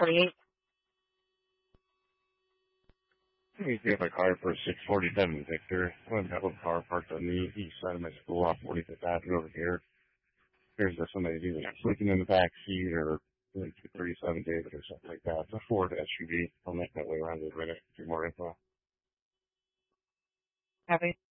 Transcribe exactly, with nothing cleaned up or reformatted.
twenty-eight. Let me get my car for six forty-seven, Victor. I've got a little car parked on the east side of my school off forty-fifth Avenue over here. Here's that somebody's either sleeping in the back seat or like thirty-seven David or something like that. It's a Ford S U V. I'll make that way around in a minute. Get more info. Copy.